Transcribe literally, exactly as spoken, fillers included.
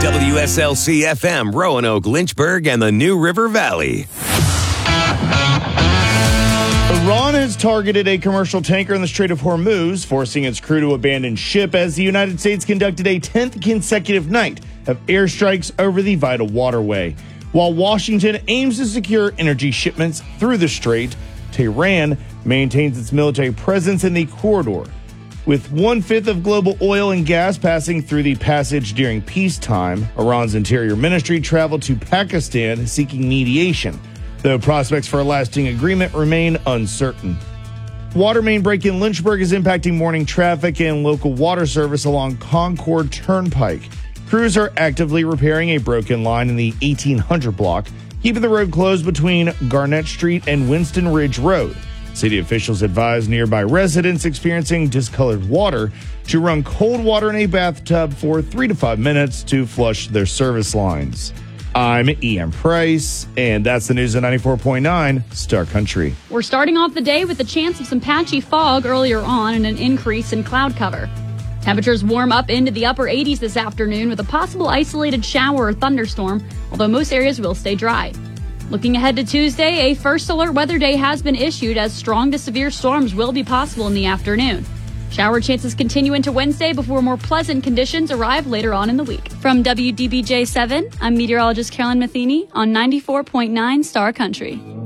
W S L C F M, Roanoke, Lynchburg, and the New River Valley. Iran has targeted a commercial tanker in the Strait of Hormuz, forcing its crew to abandon ship as the United States conducted a tenth consecutive night of airstrikes over the vital waterway. While Washington aims to secure energy shipments through the strait, Tehran maintains its military presence in the corridor. With one-fifth of global oil and gas passing through the passage during peacetime, Iran's interior ministry traveled to Pakistan seeking mediation, though prospects for a lasting agreement remain uncertain. Water main break in Lynchburg is impacting morning traffic and local water service along Concord Turnpike. Crews are actively repairing a broken line in the eighteen hundred block, keeping the road closed between Garnett Street and Winston Ridge Road. City officials advise nearby residents experiencing discolored water to run cold water in a bathtub for three to five minutes to flush their service lines. I'm Ian Price, and that's the news at ninety-four point nine Star Country. We're starting off the day with a chance of some patchy fog earlier on and an increase in cloud cover. Temperatures warm up into the upper eighties this afternoon with a possible isolated shower or thunderstorm, although most areas will stay dry. Looking ahead to Tuesday, a first alert weather day has been issued as strong to severe storms will be possible in the afternoon. Shower chances continue into Wednesday before more pleasant conditions arrive later on in the week. From W D B J seven, I'm meteorologist Carolyn Matheny on ninety-four point nine Star Country.